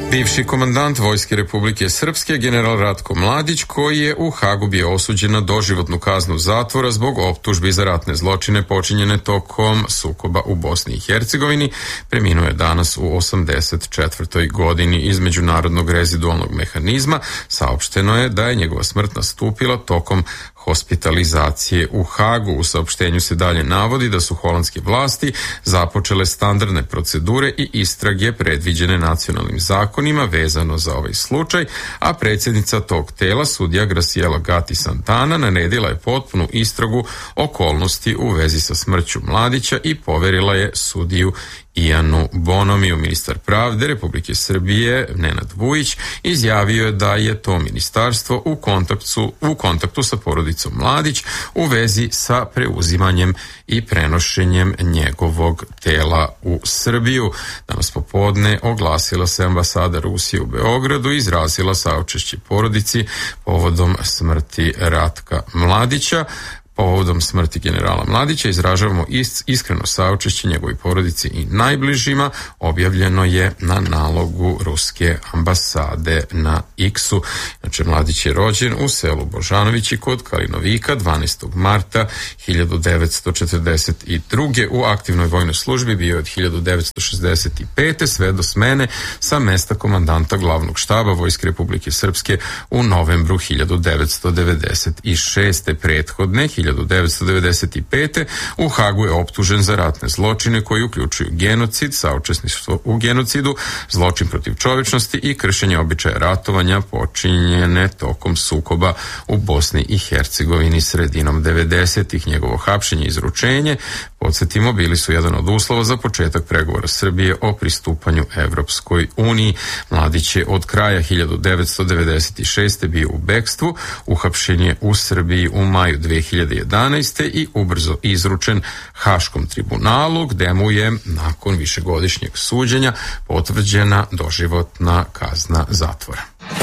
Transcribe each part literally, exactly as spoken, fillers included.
Bivši komandant Vojske Republike Srpske, general Ratko Mladić, koji je u Hagu bio osuđen na doživotnu kaznu zatvora zbog optužbi za ratne zločine počinjene tokom sukoba u Bosni i Hercegovini, preminuo je danas u osamdeset četvrtoj godini. Iz međunarodnog rezidualnog mehanizma saopšteno je da je njegova smrt nastupila tokom hospitalizacije u Hagu. U saopštenju se dalje navodi da su holandske vlasti započele standardne procedure i istrage predviđene nacionalnim zakonima vezano za ovaj slučaj, a predsjednica tog tela, sudija Graciela Gatti Santana, naredila je potpunu istragu okolnosti u vezi sa smrću Mladića i poverila je sudiju Ijanu Bonomiju. Ministar pravde Republike Srbije Nenad Vujić izjavio je da je to ministarstvo u kontaktu, u kontaktu sa porodicom Mladić u vezi sa preuzimanjem i prenošenjem njegovog tela u Srbiju. Danas popodne oglasila se ambasada Rusije u Beogradu i izrazila saučešće porodici povodom smrti Ratka Mladića. Povodom smrti generala Mladića izražavamo iskreno saučešće njegovoj porodici i najbližima, objavljeno je na nalogu ruske ambasade na X-u. Znači, Mladić je rođen u selu Božanovići kod Kalinovika dvanaestog marta hiljadu devetsto četrdeset druge. U aktivnoj vojnoj službi bio je od hiljadu devetsto šezdeset pete sve do smene sa mesta komandanta glavnog štaba Vojske Republike Srpske u novembru hiljadu devetsto devedeset šeste. Prethodne hiljadu devetsto devedeset pete. u Hagu je optužen za ratne zločine koji uključuju genocid, saučesništvo u genocidu, zločin protiv čovječnosti i kršenje običaja ratovanja počinjene tokom sukoba u Bosni i Hercegovini sredinom devedesetih. Njegovo hapšenje i izručenje, podsjetimo, bili su jedan od uslova za početak pregovora Srbije o pristupanju Evropskoj uniji. Mladić je od kraja hiljadu devetsto devedeset šeste. bio u bekstvu, uhapšen je u Srbiji u maju dve hiljade jedanaeste. i ubrzo izručen Haškom tribunalu, gde mu je nakon višegodišnjeg suđenja potvrđena doživotna kazna zatvora.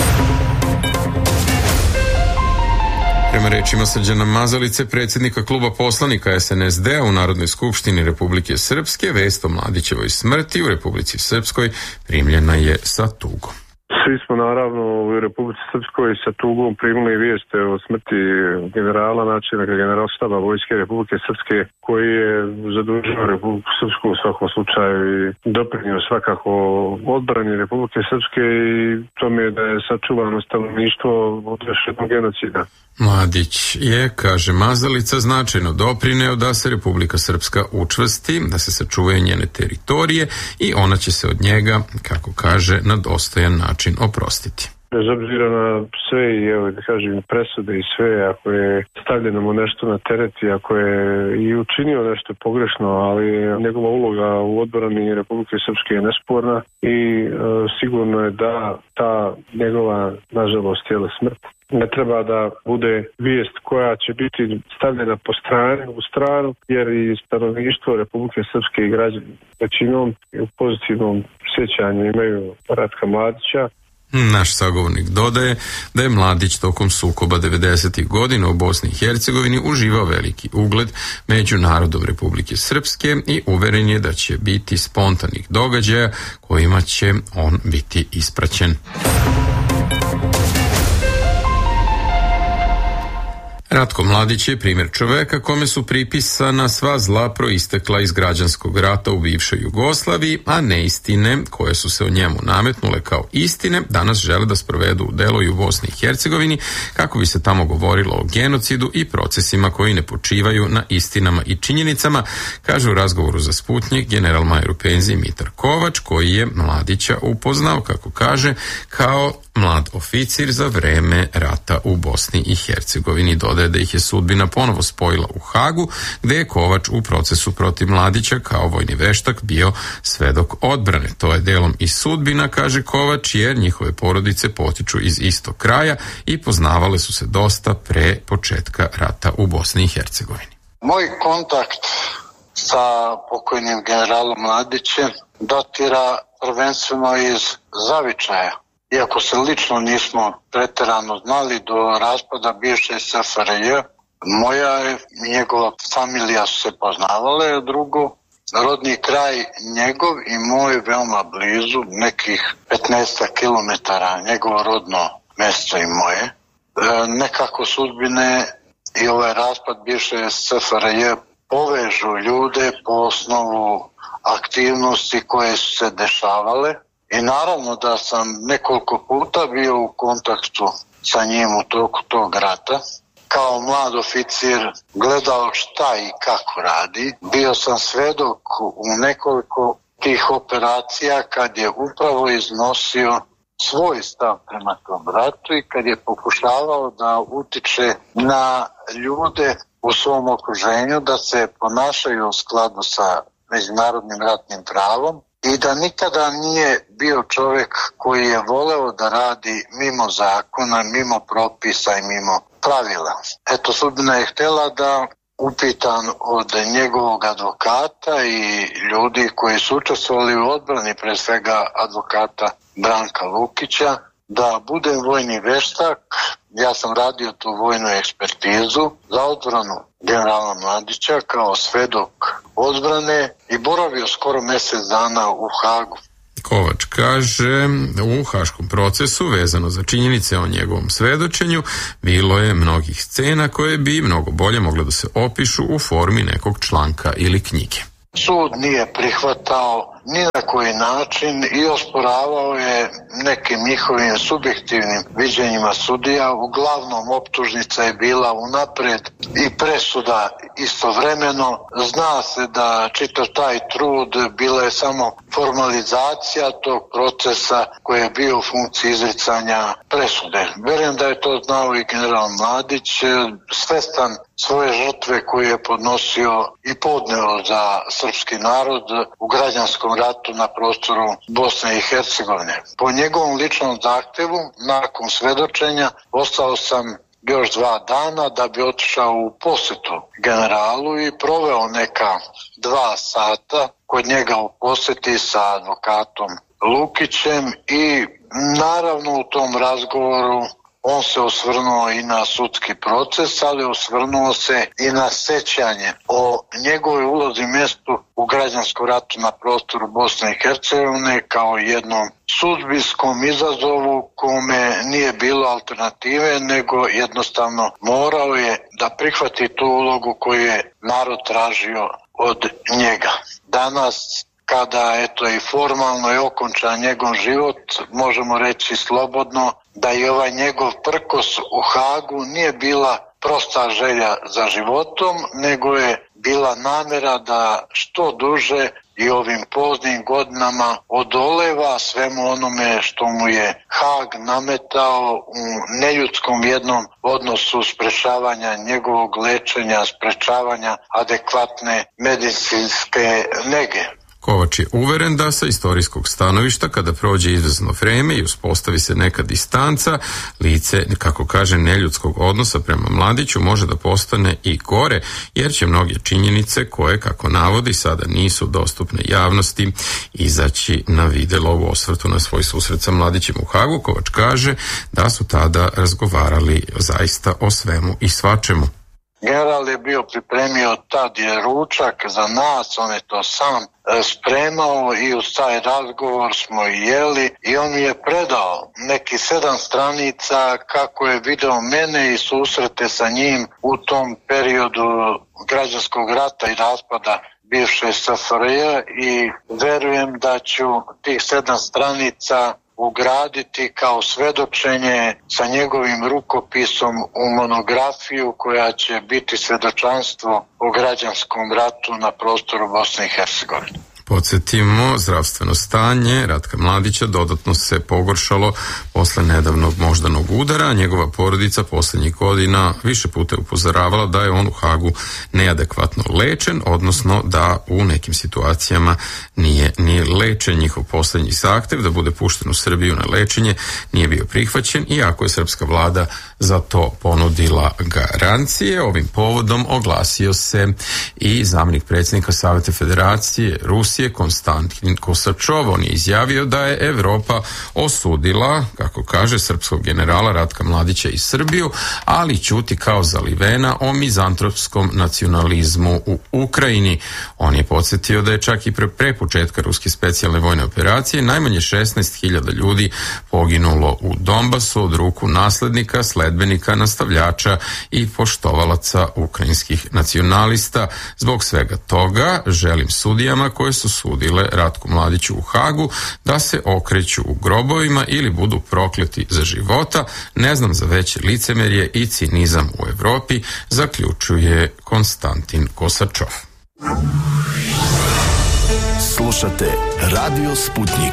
Prema rečima Srđana Mazalice, predsjednika kluba poslanika es en es de a u Narodnoj skupštini Republike Srpske, vest o Mladićevoj smrti u Republici Srpskoj primljena je sa tugom. Svi smo naravno u Republici Srpskoj sa tugom primili vijeste o smrti generala, načelnika generalštaba Vojske Republike Srpske, koji je zadužio Republiku Srpsku u svakom slučaju i doprinio svakako odbrani Republike Srpske i tome da je sačuvano stanovništvo od još jednog genocida. Mladić je, kaže Mazalica, značajno doprineo da se Republika Srpska učvrsti, da se sačuvaju njene teritorije i ona će se od njega, kako kaže, na dostojan način oprostiti. Bez obzira na sve i evo da kažem presude i sve, ako je stavljeno mu nešto na teret i ako je i učinio nešto pogrešno, ali njegova uloga u odbrani Republike Srpske je nesporna i e, sigurno je da ta njegova, nažalost, jela smrt ne treba da bude vijest koja će biti stavljena po strani, u stranu, jer i stanovništvo Republike Srpske i građani većinom u pozitivnom sjećanju imaju Ratka Mladića. Naš sagovornik dodaje da je Mladić tokom sukoba devedesetih godina u Bosni i Hercegovini uživao veliki ugled među narodom Republike Srpske i uveren je da će biti spontanih događaja kojima će on biti ispraćen. Ratko Mladić je primjer čoveka kome su pripisana sva zla proistekla iz građanskog rata u bivšoj Jugoslaviji, a neistine koje su se o njemu nametnule kao istine danas žele da sprovedu u delo i u Bosni i Hercegovini kako bi se tamo govorilo o genocidu i procesima koji ne počivaju na istinama i činjenicama, kaže u razgovoru za Sputnjik general major u penziji Mitar Kovač, koji je Mladića upoznao, kako kaže, kao mlad oficir za vreme rata u Bosni i Hercegovini. Dodaje da ih je sudbina ponovo spojila u Hagu, gde je Kovač u procesu protiv Mladića kao vojni veštak bio svedok odbrane. To je delom i sudbina, kaže Kovač, jer njihove porodice potiču iz istog kraja i poznavale su se dosta pre početka rata u Bosni i Hercegovini. Moj kontakt sa pokojnim generalom Mladićem datira prvenstveno iz zavičaja. Iako se lično nismo preterano znali do raspada bivše es ef er je, moja i njegova familija su se poznavale, drugo, rodni kraj njegov i moj veoma blizu, nekih petnaest kilometara, njegovo rodno mesto i moje. E, nekako sudbine i ovaj raspad bivše S F R J povežu ljude po osnovu aktivnosti koje su se dešavale i naravno da sam nekoliko puta bio u kontaktu sa njim u toku tog rata. Kao mlad oficir gledao šta i kako radi. Bio sam svedok u nekoliko tih operacija kad je upravo iznosio svoj stav prema tom ratu i kad je pokušavao da utiče na ljude u svom okruženju da se ponašaju u skladu sa međunarodnim ratnim pravom i da nikada nije bio čovjek koji je voleo da radi mimo zakona, mimo propisa i mimo pravila. Eto, sudbina je htjela da, upitan od njegovog advokata i ljudi koji su učestvovali u odbrani, pre svega advokata Branka Lukića, da budem vojni veštak. Ja sam radio tu vojnu ekspertizu za odbranu generala Mladića kao svedok odbrane i boravio skoro mjesec dana u Hagu. Kovač kaže, u haškom procesu vezano za činjenice o njegovom svedočenju bilo je mnogih scena koje bi mnogo bolje mogle da se opišu u formi nekog članka ili knjige. Sud nije prihvatao ni na koji način i osporavao je nekim njihovim subjektivnim viđenjima sudija. Uglavnom optužnica je bila unapred i presuda istovremeno. Zna se da čitav taj trud bila je samo formalizacija tog procesa koji je bio u funkciji izricanja presude. Vjerujem da je to znao i general Mladić, svestan svoje žrtve koje je podnosio i podneo za srpski narod u građanskom ratu na prostoru Bosne i Hercegovine. Po njegovom ličnom zahtevu, nakon svedočenja, ostao sam još dva dana da bi otišao u posjetu generalu i proveo neka dva sata kod njega u posjeti sa advokatom Lukićem i naravno u tom razgovoru on se osvrnuo i na sudski proces, ali osvrnuo se i na sećanje o njegovoj ulozi i mjestu u građanskom ratu na prostoru Bosne i Hercegovine kao jednom sudbinskom izazovu kome nije bilo alternative, nego jednostavno morao je da prihvati tu ulogu koju je narod tražio od njega. Danas, kada eto i formalno je okončan njegov život, možemo reći slobodno da je ovaj njegov prkos u Hagu nije bila prosta želja za životom, nego je bila namjera da što duže i ovim poznim godinama odoleva svemu onome što mu je Hag nametao u neljudskom jednom odnosu sprečavanja njegovog lečenja, sprečavanja adekvatne medicinske nege. Kovač je uveren da sa istorijskog stanovišta, kada prođe izvesno vreme i uspostavi se neka distanca, lice, kako kaže, neljudskog odnosa prema Mladiću može da postane i gore, jer će mnoge činjenice koje, kako navodi, sada nisu dostupne javnosti, izaći na videlo u osvrtu na svoj susret sa Mladićem u Hagu. Kovač kaže da su tada razgovarali zaista o svemu i svačemu. General je bio pripremio tad je ručak za nas, on je to sam spremao i uz taj razgovor smo jeli i on mi je predao neki sedam stranica kako je video mene i susrete sa njim u tom periodu građanskog rata i raspada bivše S F R J i verujem da ću tih sedam stranica ugraditi kao svedočenje sa njegovim rukopisom u monografiju koja će biti svedočanstvo o građanskom ratu na prostoru Bosne i Hercegovine. Podsjetimo, zdravstveno stanje Ratka Mladića dodatno se pogoršalo posle nedavnog moždanog udara. Njegova porodica posljednjih godina više puta je upozoravala da je on u Hagu neadekvatno lečen, odnosno da u nekim situacijama nije ni lečen. Njihov posljednji zahtev da bude pušten u Srbiju na lečenje nije bio prihvaćen, iako je srpska vlada za to ponudila garancije. Ovim povodom oglasio se i zamjenik predsjednika Saveta Federacije Rusije Rusije Konstantin Kosačov. On je izjavio da je Evropa osudila, kako kaže, srpskog generala Ratka Mladića i Srbiju, ali ćuti kao zalivena o mizantropskom nacionalizmu u Ukrajini. On je podsjetio da je čak i pre, pre početka ruske specijalne vojne operacije najmanje šesnaest hiljada ljudi poginulo u Donbasu od ruku naslednika, sledbenika, nastavljača i poštovalaca ukrajinskih nacionalista. Zbog svega toga želim sudijama koje su sudile Ratku Mladiću u Hagu da se okreću u grobovima ili budu prokleti za života. Ne znam za veće licemerje i cinizam u Evropi, zaključuje Konstantin Kosačov. Slušate Radio Sputnik.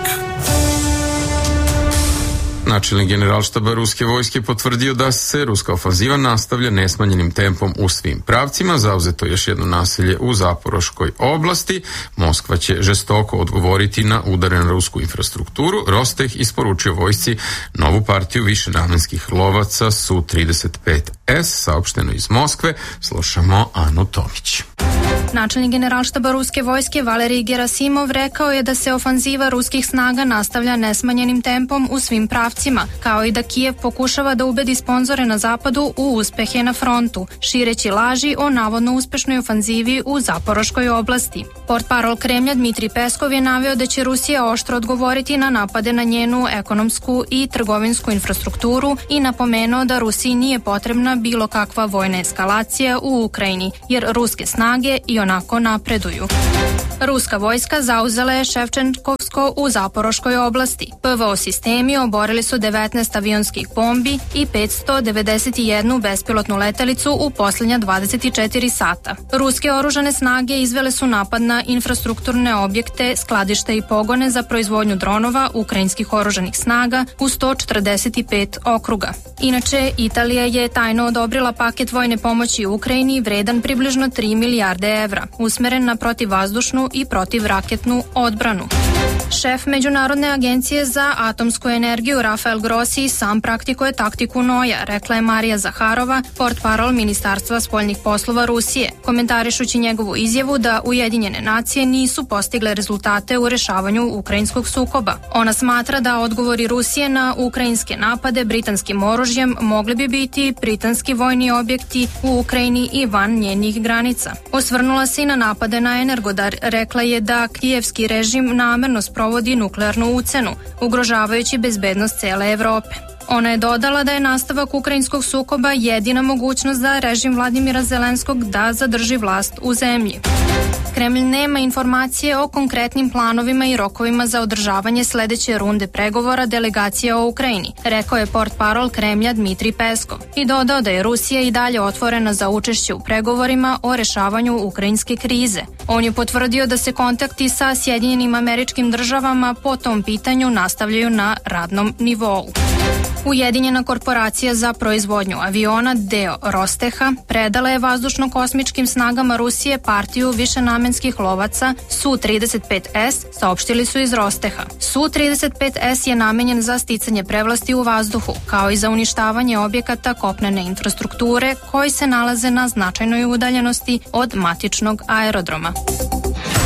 Načelnik generalštaba ruske vojske potvrdio da se ruska ofanziva nastavlja nesmanjenim tempom u svim pravcima. Zauzeto još jedno naselje u Zaporoškoj oblasti. Moskva će žestoko odgovoriti na udare na rusku infrastrukturu. Rosteh isporučio vojsci novu partiju višenamenskih lovaca S U trideset pet S, saopšteno iz Moskve. Slušamo Anu Tomić. Načelnik generalštaba ruske vojske Valerij Gerasimov rekao je da se ofanziva ruskih snaga nastavlja nesmanjenim tempom u svim pravcima, kao i da Kijev pokušava da ubedi sponzore na zapadu u uspehe na frontu, šireći laži o navodno uspešnoj ofanzivi u Zaporoškoj oblasti. Portparol Kremlja Dmitrij Peskov je naveo da će Rusija oštro odgovoriti na napade na njenu ekonomsku i trgovinsku infrastrukturu i napomenuo da Rusiji nije potrebna bilo kakva vojna eskalacija u Ukrajini, jer ruske snage i onako napreduju. Ruska vojska zauzela je Ševčenkovsko u Zaporoškoj oblasti. P V O sistemi oborili su devetnaest avionskih bombi i petsto devedeset jednu bespilotnu letelicu u posljednja dvadeset četiri sata. Ruske oružane snage izvele su napad na infrastrukturne objekte, skladišta i pogone za proizvodnju dronova ukrajinskih oružanih snaga u sto četrdeset pet okruga. Inače, Italija je tajno odobrila paket vojne pomoći Ukrajini vredan približno tri milijarde evra, usmeren na protivvazdušnu i protivraketnu odbranu. Šef Međunarodne agencije za atomsku energiju Rafael Grossi sam praktikuje taktiku noja, rekla je Marija Zaharova, portparol Ministarstva spoljnih poslova Rusije, komentarišući njegovu izjavu da Ujedinjene nacije nisu postigle rezultate u rešavanju ukrajinskog sukoba. Ona smatra da odgovori Rusije na ukrajinske napade britanskim oružjem mogli bi biti britanski vojni objekti u Ukrajini i van njenih granica. Osvrnula se i na napade na Energodar, rekla je da kijevski režim namerno sprovodi nuklearnu ucenu, ugrožavajući bezbednost cele Evrope. Ona je dodala da je nastavak ukrajinskog sukoba jedina mogućnost za režim Vladimira Zelenskog da zadrži vlast u zemlji. Kremlj nema informacije o konkretnim planovima i rokovima za održavanje sledeće runde pregovora delegacija o Ukrajini, rekao je portparol Kremlja Dmitrij Peskov i dodao da je Rusija i dalje otvorena za učešće u pregovorima o rešavanju ukrajinske krize. On je potvrdio da se kontakti sa Sjedinjenim Američkim Državama po tom pitanju nastavljaju na radnom nivou. Ujedinjena korporacija za proizvodnju aviona deo Rosteha predala je vazdušno-kosmičkim snagama Rusije partiju višenamenskih lovaca S U trideset pet S, saopštili su iz Rosteha. S U trideset pet S je namenjen za sticanje prevlasti u vazduhu, kao i za uništavanje objekata kopnene infrastrukture koji se nalaze na značajnoj udaljenosti od matičnog aerodroma.